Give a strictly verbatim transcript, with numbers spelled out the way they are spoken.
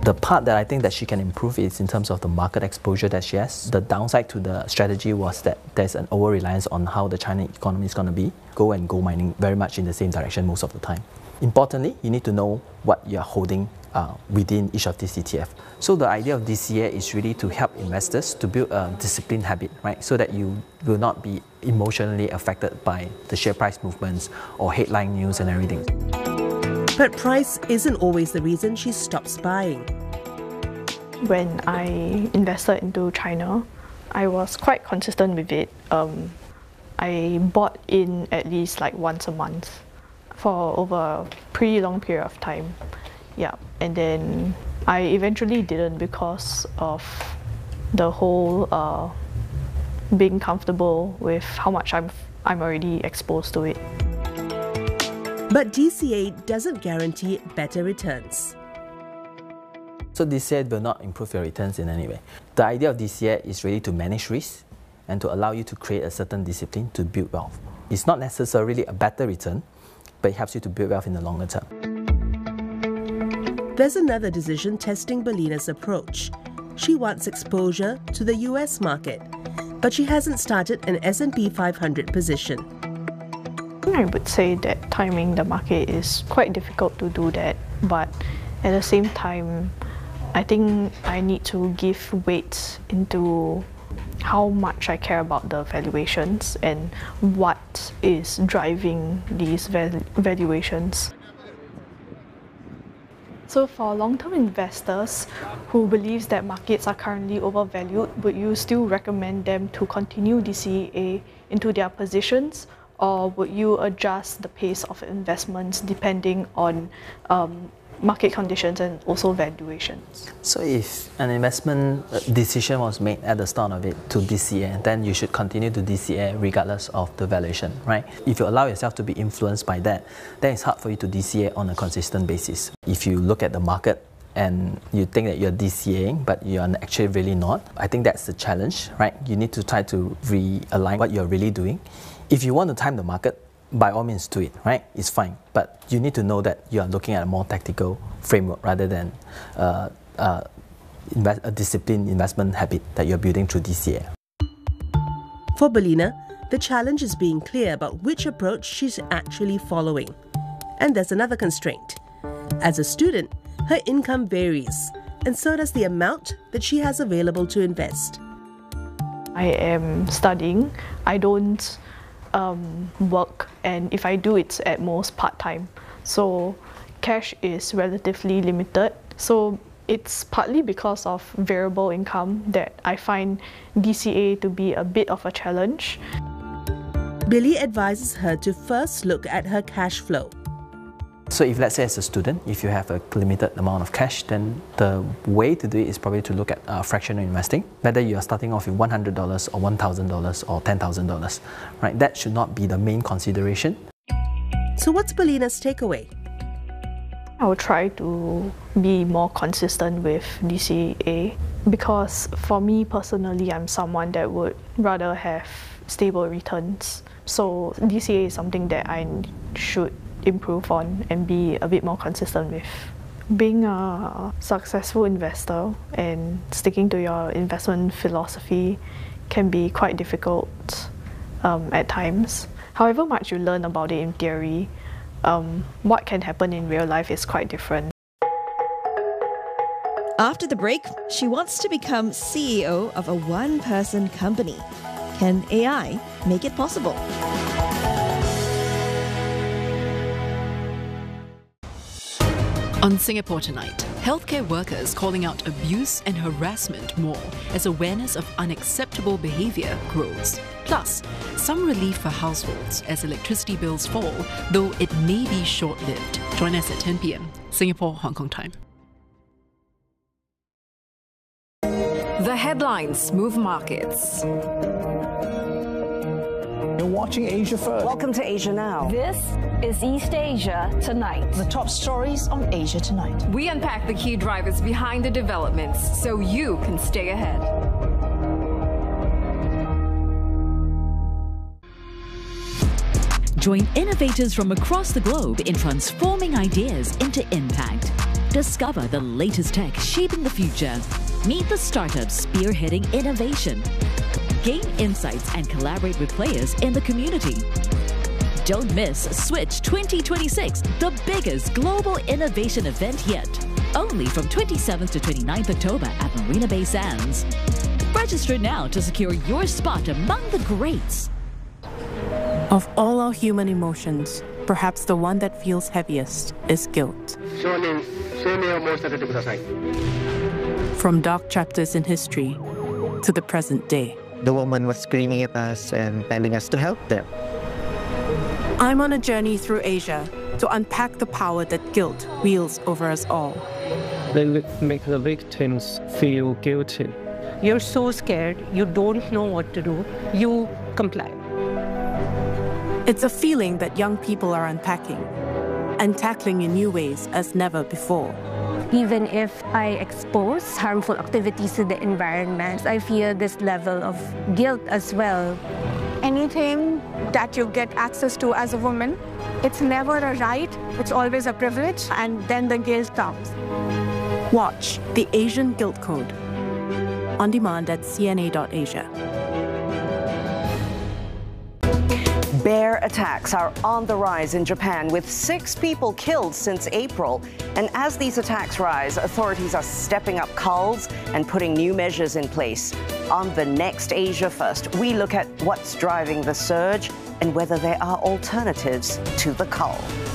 The part that I think that she can improve is in terms of the market exposure that she has. The downside to the strategy was that there's an over-reliance on how the China economy is going to be. Go and go mining very much in the same direction most of the time. Importantly, you need to know what you're holding uh, within each of these E T F. So the idea of D C A is really to help investors to build a disciplined habit, right? So that you will not be emotionally affected by the share price movements or headline news and everything. But price isn't always the reason she stops buying. When I invested into China, I was quite consistent with it. Um, I bought in at least like once a month for over a pretty long period of time. Yeah, and then I eventually didn't because of the whole uh, being comfortable with how much I'm, I'm already exposed to it. But D C A doesn't guarantee better returns. So D C A will not improve your returns in any way. The idea of D C A is really to manage risk and to allow you to create a certain discipline to build wealth. It's not necessarily a better return, but it helps you to build wealth in the longer term. There's another decision testing Belina's approach. She wants exposure to the U S market, but she hasn't started an S and P five hundred position. I would say that timing the market is quite difficult to do that, but at the same time, I think I need to give weight into how much I care about the valuations and what is driving these val valuations. So for long-term investors who believes that markets are currently overvalued, would you still recommend them to continue D C A into their positions, or would you adjust the pace of investments depending on um, market conditions and also valuations? So if an investment decision was made at the start of it to D C A, then you should continue to D C A regardless of the valuation, right? If you allow yourself to be influenced by that, then it's hard for you to D C A on a consistent basis. If you look at the market and you think that you're DCAing, but you're actually really not, I think that's the challenge, right? You need to try to realign what you're really doing. If you want to time the market, by all means do it, right? It's fine. But you need to know that you are looking at a more tactical framework rather than uh, uh, invest, a disciplined investment habit that you're building through D C A. For Belina, the challenge is being clear about which approach she's actually following. And there's another constraint. As a student, her income varies, and so does the amount that she has available to invest. I am studying. I don't Um, work, and if I do, it's at most part-time, so cash is relatively limited. So it's partly because of variable income that I find D C A to be a bit of a challenge. Billy advises her to first look at her cash flow. So if, let's say, as a student, if you have a limited amount of cash, then the way to do it is probably to look at uh, fractional investing, whether you are starting off with one hundred dollars or one thousand dollars or ten thousand dollars, right? That should not be the main consideration. So what's Belina's takeaway? I will try to be more consistent with D C A because for me personally, I'm someone that would rather have stable returns. So D C A is something that I should improve on and be a bit more consistent with. Being a successful investor and sticking to your investment philosophy can be quite difficult um, at times. However much you learn about it in theory, um, what can happen in real life is quite different. After the break, she wants to become C E O of a one-person company. Can A I make it possible? On Singapore Tonight, healthcare workers calling out abuse and harassment more as awareness of unacceptable behaviour grows. Plus, some relief for households as electricity bills fall, though it may be short-lived. Join us at ten p m Singapore, Hong Kong time. The headlines move markets. You're watching Asia First. Welcome to Asia Now. This is East Asia Tonight. The top stories on Asia Tonight. We unpack the key drivers behind the developments so you can stay ahead. Join innovators from across the globe in transforming ideas into impact. Discover the latest tech shaping the future. Meet the startups spearheading innovation. Gain insights and collaborate with players in the community. Don't miss Switch twenty twenty-six, the biggest global innovation event yet. Only from twenty-seventh to twenty-ninth October at Marina Bay Sands. Register now to secure your spot among the greats. Of all our human emotions, perhaps the one that feels heaviest is guilt. From dark chapters in history to the present day. The woman was screaming at us and telling us to help them. I'm on a journey through Asia to unpack the power that guilt wields over us all. They make the victims feel guilty. You're so scared, you don't know what to do, you comply. It's a feeling that young people are unpacking and tackling in new ways as never before. Even if I expose harmful activities to the environment, I feel this level of guilt as well. Anything that you get access to as a woman, it's never a right, it's always a privilege, and then the guilt comes. Watch The Asian Guilt Code on demand at C N A dot asia. Bear attacks are on the rise in Japan, with six people killed since April. And as these attacks rise, authorities are stepping up culls and putting new measures in place. On the next Asia First, we look at what's driving the surge and whether there are alternatives to the cull.